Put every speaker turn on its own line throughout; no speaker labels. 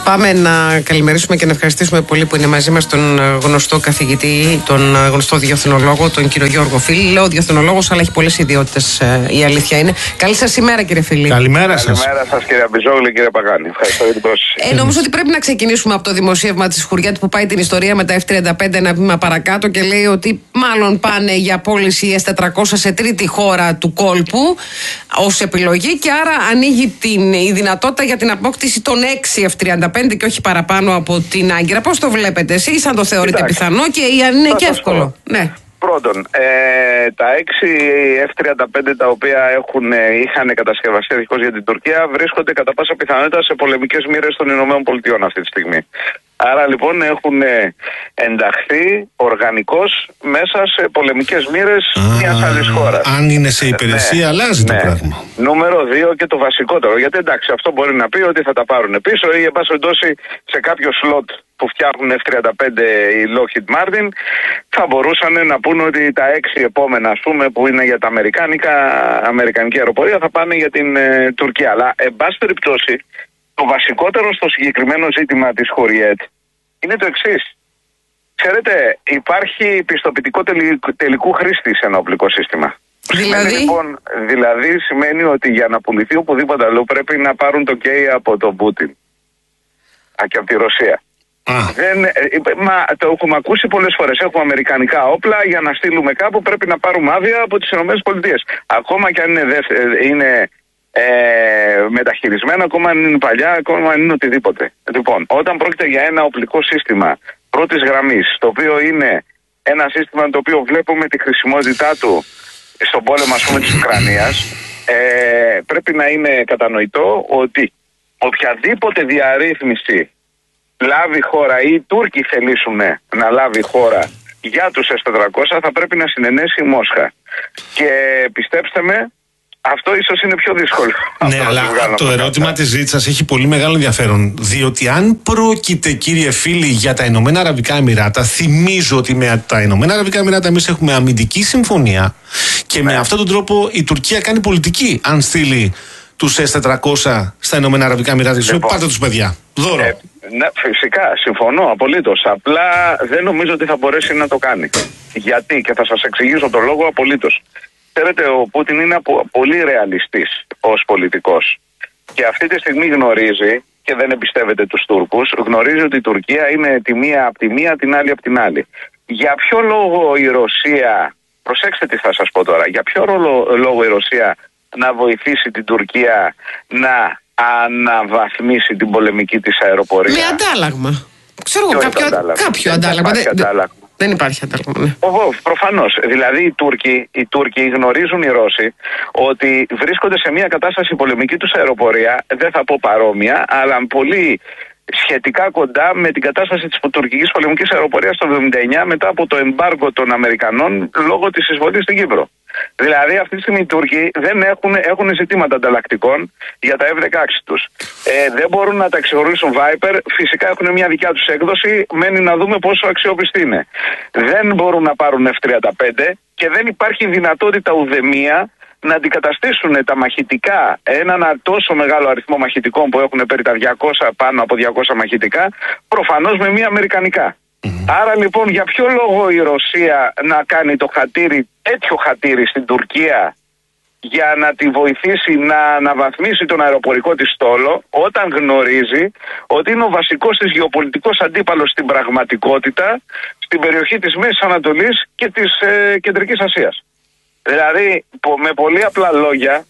Πάμε να καλημερίσουμε και να ευχαριστήσουμε πολύ που είναι μαζί μας τον γνωστό καθηγητή, τον γνωστό διεθνολόγο, τον κύριο Γιώργο Φίλη. Λέω διεθνολόγος, αλλά έχει πολλές ιδιότητες, η αλήθεια είναι. Καλή σας ημέρα, κύριε Φίλη.
Καλημέρα σας.
Καλημέρα σας, κύριε Μπιζόγλη, κύριε Παγάνη. Ευχαριστώ για την πρόσκληση.
Νομίζω ότι πρέπει να ξεκινήσουμε από το δημοσίευμα της Χουριέτ που πάει την ιστορία με τα F-35 ένα βήμα παρακάτω και λέει ότι μάλλον πάνε για πώληση S-400 σε τρίτη χώρα του κόλπου ως επιλογή και άρα ανοίγει η δυνατότητα για την απόκτηση των 6 F-35 και όχι παραπάνω από την Άγκυρα. Πώς το βλέπετε εσείς, αν το θεωρείτε πιθανό και αν είναι και εύκολο? Ναι.
Πρώτον, τα 6 F-35 τα οποία είχαν κατασκευαστεί αρχικώς για την Τουρκία βρίσκονται κατά πάσα πιθανότητα σε πολεμικές μοίρες των ΗΠΑ αυτή τη στιγμή. Άρα λοιπόν έχουν ενταχθεί οργανικώς μέσα σε πολεμικές μοίρες μιας άλλης χώρας.
Αν είναι σε υπηρεσία, αλλάζει το πράγμα.
Νούμερο 2 και το βασικότερο. Γιατί εντάξει, αυτό μπορεί να πει ότι θα τα πάρουν πίσω ή εν πάση περιπτώσει σε κάποιο σλότ που φτιάχνουν F-35 η Lockheed Martin, θα μπορούσαν να πούνε ότι τα 6 επόμενα, ας πούμε, που είναι για τα αμερικανική αεροπορία, θα πάνε για την Τουρκία. Αλλά εν πάση περιπτώσει, το βασικότερο στο συγκεκριμένο ζήτημα της Χουριέτ είναι το εξής. Ξέρετε, υπάρχει πιστοποιητικό τελικού χρήστη σε ένα οπλικό σύστημα. Δηλαδή σημαίνει ότι για να πουληθεί οπουδήποτε αλλού πρέπει να πάρουν το OK από τον Πούτιν και από τη Ρωσία. Το έχουμε ακούσει πολλές φορές. Έχουμε αμερικανικά όπλα, για να στείλουμε κάπου πρέπει να πάρουμε άδεια από τις ΗΠΑ. Ακόμα και αν είναι μεταχειρισμένα, ακόμα αν είναι παλιά, ακόμα αν είναι οτιδήποτε. Λοιπόν, όταν πρόκειται για ένα οπλικό σύστημα πρώτης γραμμής, το οποίο είναι ένα σύστημα το οποίο βλέπουμε τη χρησιμότητά του στον πόλεμο, ας πούμε, της Ουκρανίας, πρέπει να είναι κατανοητό ότι οποιαδήποτε διαρρύθμιση λάβει χώρα ή οι Τούρκοι θελήσουν να λάβει χώρα για τους S-400 θα πρέπει να συνενέσει η Μόσχα. Και πιστέψτε με, αυτό ίσως είναι πιο δύσκολο.
Ναι, αλλά το ερώτημα της ζήτησας έχει πολύ μεγάλο ενδιαφέρον. Διότι αν πρόκειται, κύριε Φίλη, για τα Ηνωμένα Αραβικά Εμιράτα, θυμίζω ότι με τα Ηνωμένα Αραβικά Εμιράτα εμείς έχουμε αμυντική συμφωνία και με αυτόν τον τρόπο η Τουρκία κάνει πολιτική. Αν στείλει τους S-400 στα Ηνωμένα Αραβικά Εμιράτα, πάρτε τους παιδιά. Δώρο.
Ναι, φυσικά, συμφωνώ απολύτως. Απλά δεν νομίζω ότι θα μπορέσει να το κάνει. Γιατί, και θα σας εξηγήσω το λόγο απολύτως. Ξέρετε, ο Πούτιν είναι πολύ ρεαλιστής ως πολιτικός. Και αυτή τη στιγμή γνωρίζει, και δεν εμπιστεύεται τους Τούρκους, γνωρίζει ότι η Τουρκία είναι τη μία από τη μία, την άλλη από την άλλη. Για ποιο λόγο η Ρωσία, προσέξτε τι θα σας πω τώρα, για ποιο λόγο η Ρωσία να βοηθήσει την Τουρκία να αναβαθμίσει την πολεμική της αεροπορία?
Με αντάλλαγμα. Ξέρω εγώ, κάποιο αντάλλαγμα. Δεν υπάρχει αντάλλαγμα. Ναι.
Προφανώς. Δηλαδή οι Τούρκοι γνωρίζουν οι Ρώσοι ότι βρίσκονται σε μια κατάσταση πολεμική τους αεροπορία, δεν θα πω παρόμοια, αλλά πολύ σχετικά κοντά με την κατάσταση της τουρκικής πολεμικής αεροπορίας το 1979 μετά από το εμπάργκο των Αμερικανών λόγω της εισβολής στην Κύπρο. Δηλαδή αυτή τη στιγμή οι Τούρκοι δεν έχουν ζητήματα ανταλλακτικών για τα F-16 τους. Δεν μπορούν να τα ξεχωρίσουν Viper, φυσικά έχουν μια δικιά τους έκδοση, μένει να δούμε πόσο αξιόπιστη είναι. Δεν μπορούν να πάρουν F-35 και δεν υπάρχει δυνατότητα ουδεμία να αντικαταστήσουν τα μαχητικά, έναν τόσο μεγάλο αριθμό μαχητικών που έχουν περί τα 200, πάνω από 200 μαχητικά, προφανώς με μία αμερικανικά. Άρα λοιπόν για ποιο λόγο η Ρωσία να κάνει το χατήρι, τέτοιο χατήρι στην Τουρκία για να τη βοηθήσει να αναβαθμίσει τον αεροπορικό της στόλο, όταν γνωρίζει ότι είναι ο βασικός της γεωπολιτικός αντίπαλος στην πραγματικότητα στην περιοχή της Μέσης Ανατολής και της Κεντρικής Ασίας. Δηλαδή, με πολύ απλά λόγια,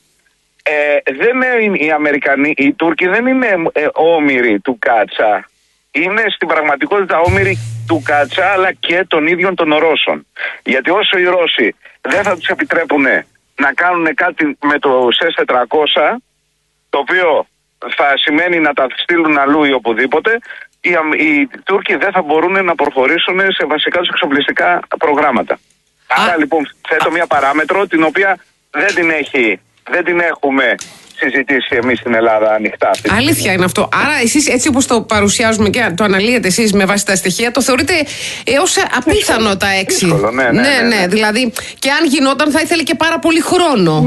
οι Τούρκοι δεν είναι όμηροι του Κάτσα. Είναι στην πραγματικότητα όμηροι του Κάτσα, αλλά και των ίδιων των Ρώσων. Γιατί όσο οι Ρώσοι δεν θα τους επιτρέπουν να κάνουν κάτι με το S-400, το οποίο θα σημαίνει να τα στείλουν αλλού ή οπουδήποτε, οι Τούρκοι δεν θα μπορούν να προχωρήσουν σε βασικά τους εξοπλιστικά προγράμματα. Άρα λοιπόν θέτω μια παράμετρο την οποία δεν την έχουμε συζητήσει εμείς στην Ελλάδα ανοιχτά.
Αλήθεια είναι αυτό. Άρα εσείς έτσι όπως το παρουσιάζουμε και το αναλύετε εσείς με βάση τα στοιχεία, το θεωρείτε έως απίθανο τα 6.
Δύσκολο, ναι.
Δηλαδή και αν γινόταν θα ήθελε και πάρα πολύ χρόνο.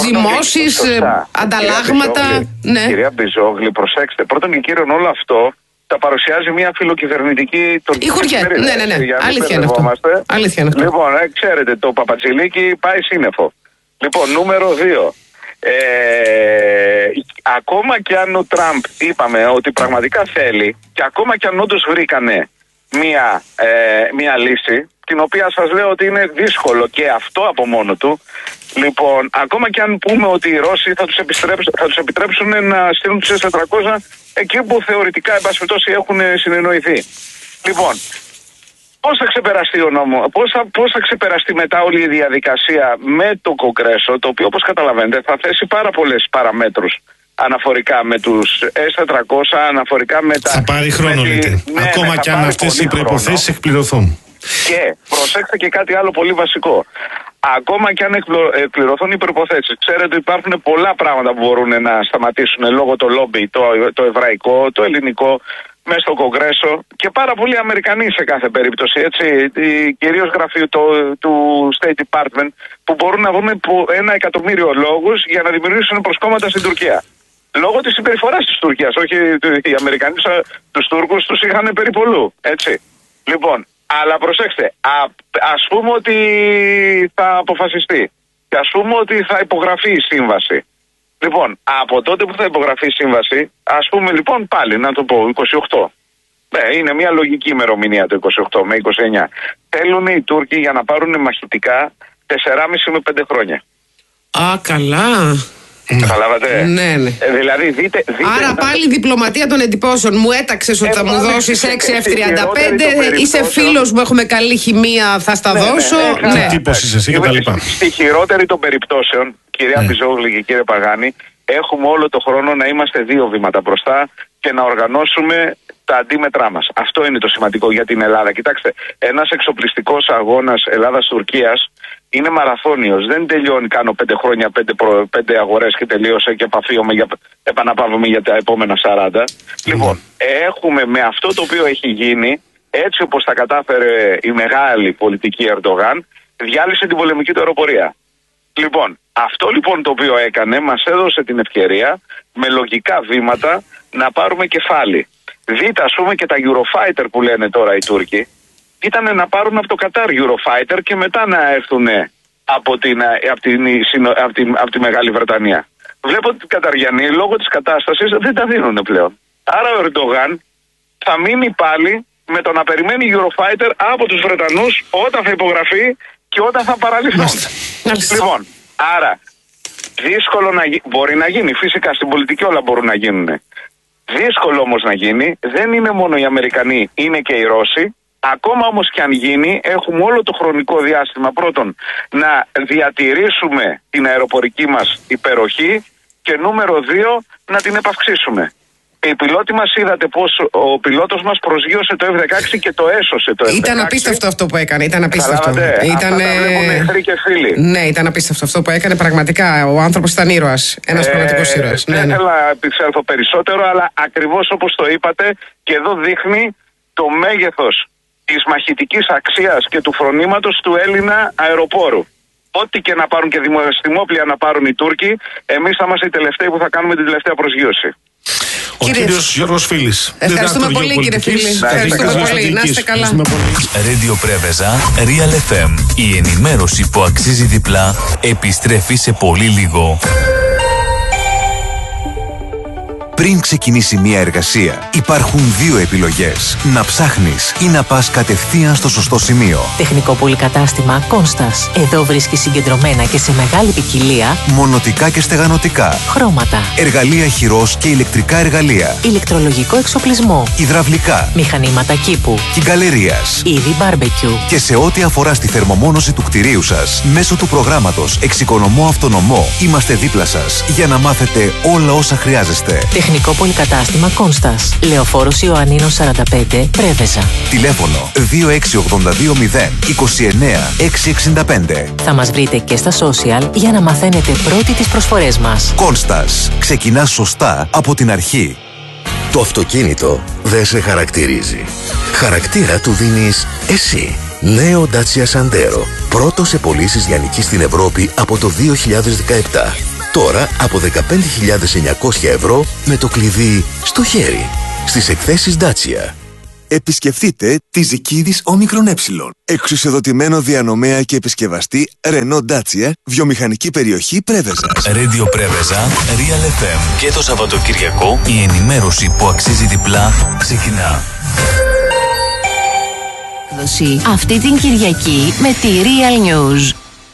Ζυμώσεις, ανταλλάγματα.
Κυρία Μπιζόγλη, προσέξτε. Πρώτον και κύριον όλο αυτό τα παρουσιάζει μια φιλοκυβερνητική τουρκική εφημερίδα.
Ναι. Αλήθεια είναι αυτό.
Λοιπόν, ξέρετε, το Παπατζηλίκι πάει σύννεφο. Λοιπόν, νούμερο 2. Ακόμα και αν ο Τραμπ είπαμε ότι πραγματικά θέλει και ακόμα και αν όντως βρήκανε μία λύση, την οποία σας λέω ότι είναι δύσκολο και αυτό από μόνο του, λοιπόν, ακόμα και αν πούμε ότι οι Ρώσοι θα τους επιτρέψουν να στείλουν τους S-400 εκεί που θεωρητικά, εν πάση περιπτώσει, έχουν συνεννοηθεί. Λοιπόν, πώς θα ξεπεραστεί ο νόμος, πώς θα ξεπεραστεί μετά όλη η διαδικασία με το Κογκρέσο, το οποίο, όπως καταλαβαίνετε, θα θέσει πάρα πολλές παραμέτρους αναφορικά με τους S-400, αναφορικά με τα...
Θα πάρει χρόνο, λέτε. Ακόμα και αν αυτές οι προϋποθέσεις εκπληρωθούν.
Και προσέξτε και κάτι άλλο πολύ βασικό. Ακόμα και αν εκπληρωθούν οι προϋποθέσεις, ξέρετε ότι υπάρχουν πολλά πράγματα που μπορούν να σταματήσουν λόγω το λόμπι, το εβραϊκό, το ελληνικό, μέσα στο Κογκρέσο και πάρα πολλοί Αμερικανοί σε κάθε περίπτωση, έτσι, κυρίως γραφείο του State Department, που μπορούν να βρουν 1.000.000 λόγους για να δημιουργήσουν προσκόμματα στην Τουρκία. Λόγω της συμπεριφοράς της Τουρκίας, όχι οι Αμερικανοί τους Τούρκους τους είχαν περιπολού, έτσι. Λοιπόν, αλλά προσέξτε, ας πούμε ότι θα αποφασιστεί και ας πούμε ότι θα υπογραφεί η σύμβαση. Λοιπόν, από τότε που θα υπογραφεί η σύμβαση, ας πούμε λοιπόν πάλι να το πω 28. Ναι, είναι μια λογική ημερομηνία το 28 με 29. Θέλουν οι Τούρκοι για να πάρουν μαχητικά 4,5 με 5 χρόνια.
Α, καλά.
Καταλάβατε.
Ναι.
Δηλαδή δείτε.
Άρα πάλι διπλωματία των εντυπώσεων. Μου έταξες ότι θα μου δώσεις 6 F-35. Είσαι φίλος μου, έχουμε καλή χημεία, θα στα δώσω.
Ναι. Τύπωσες εσύ και τα λοιπά.
Στη χειρότερη των περιπτώσεων, κυρία Πιζόγλου και κύριε Παγάνη, έχουμε όλο το χρόνο να είμαστε 2 βήματα μπροστά και να οργανώσουμε τα αντίμετρά μας. Αυτό είναι το σημαντικό για την Ελλάδα. Κοιτάξτε, ένας εξοπλιστικός αγώνας Ελλάδας-Τουρκίας είναι μαραθώνιος. Δεν τελειώνει, κάνω 5 χρόνια, 5 αγορές και τελείωσε και επαναπαύουμε για τα επόμενα 40. Λοιπόν, έχουμε με αυτό το οποίο έχει γίνει, έτσι όπως τα κατάφερε η μεγάλη πολιτική Ερντογάν, διάλυσε την πολεμική του αεροπορία. Λοιπόν, αυτό λοιπόν το οποίο έκανε μας έδωσε την ευκαιρία με λογικά βήματα να πάρουμε κεφάλι. Δείτε ας πούμε και τα Eurofighter που λένε τώρα οι Τούρκοι, ήταν να πάρουν από το Κατάρ Eurofighter και μετά να έρθουν από τη Μεγάλη Βρετανία. Βλέπω ότι οι Καταριανοί λόγω της κατάστασης δεν τα δίνουν πλέον. Άρα ο Ερντογάν θα μείνει πάλι με το να περιμένει Eurofighter από τους Βρετανούς όταν θα υπογραφεί και όταν θα παραλυθούν. Λοιπόν, άρα δύσκολο μπορεί να γίνει. Φυσικά στην πολιτική όλα μπορούν να γίνουν. Δύσκολο όμως να γίνει. Δεν είναι μόνο οι Αμερικανοί, είναι και οι Ρώσοι. Ακόμα όμως και αν γίνει, έχουμε όλο το χρονικό διάστημα πρώτον να διατηρήσουμε την αεροπορική μας υπεροχή και νούμερο 2 να την επαυξήσουμε. Οι πιλότοι μας είδατε πως ο πιλότος μας προσγείωσε το F-16 και το έσωσε το F-16.
Ήταν απίστευτο αυτό που έκανε, ήταν απίστευτο.
Αυτά τα βλέπουν εχθροί και φίλοι.
Ναι, ήταν απίστευτο αυτό που έκανε, πραγματικά. Ο άνθρωπος ήταν ήρωας, ένας πραγματικός ήρωας.
Δεν θέλω να επισέλθω περισσότερο, αλλά ακριβώς όπως το είπατε και εδώ δείχνει το μέγεθος της μαχητικής αξίας και του φρονήματος του Έλληνα αεροπόρου. Ό,τι και να πάρουν και δημοστημόπλια να πάρουν οι Τούρκοι, εμείς θα είμαστε οι τελευταίοι που θα κάνουμε την τελευταία προσγείωση.
Ο κύριος Γιώργος Φίλης.
Ευχαριστούμε πολύ κύριε Φίλη. Ευχαριστούμε πολύ. Να είστε καλά.
Radio Πρέβεζα, Real FM. Η ενημέρωση που αξίζει διπλά επιστρέφει σε πολύ λίγο. Πριν ξεκινήσει μια εργασία, υπάρχουν 2 επιλογές. Να ψάχνεις ή να πας κατευθείαν στο σωστό σημείο.
Τεχνικό πολυκατάστημα Κόνστας. Εδώ βρίσκεις συγκεντρωμένα και σε μεγάλη ποικιλία
μονοτικά και στεγανοτικά,
χρώματα,
εργαλεία χειρός και ηλεκτρικά εργαλεία,
ηλεκτρολογικό εξοπλισμό,
υδραυλικά,
μηχανήματα κήπου,
κυγκαλερίας,
είδη μπάρμπεκιου.
Και σε ό,τι αφορά στη θερμομόνωση του κτηρίου σας, μέσω του προγράμματος Εξοικονομώ Αυτονομώ, είμαστε δίπλα σας για να μάθετε όλα όσα χρειάζεστε.
Τεχνικό πολυκατάστημα Κόνστας. Λεωφόρος Ιωαννίνος 45, Πρέβεζα.
Τηλέφωνο 2682029 665.
Θα μας βρείτε και στα social για να μαθαίνετε πρώτοι τις προσφορές μας.
Κόνστας. Ξεκινάς σωστά από την αρχή.
Το αυτοκίνητο δεν σε χαρακτηρίζει. Χαρακτήρα του δίνεις εσύ. Νέο Dacia Sandero. Πρώτος σε πωλήσεις λιανικής στην Ευρώπη από το 2017. Τώρα από 15.900 ευρώ με το κλειδί στο χέρι. στις εκθέσεις Dacia.
Επισκεφτείτε τη Ζικίδης Όμικρον Ε. Εξουσιοδοτημένο διανομέα και επισκευαστή Renault Dacia, βιομηχανική περιοχή Πρέβεζας.
Radio Πρέβεζα, Real FM. Και το Σαββατοκυριακό η ενημέρωση που αξίζει διπλά ξεκινά.
Αυτή την Κυριακή με τη Real News.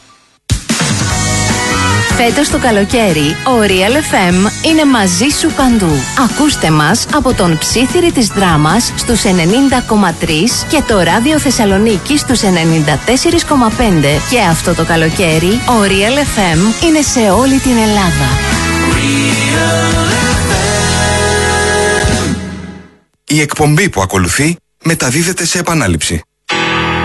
Φέτος το καλοκαίρι, ο Real FM είναι μαζί σου παντού. Ακούστε μας από τον Ψήθυρη της Δράμας στους 90,3 και το Ράδιο Θεσσαλονίκη στους 94,5. Και αυτό το καλοκαίρι, ο Real FM είναι σε όλη την Ελλάδα.
Η εκπομπή που ακολουθεί μεταδίδεται σε επανάληψη.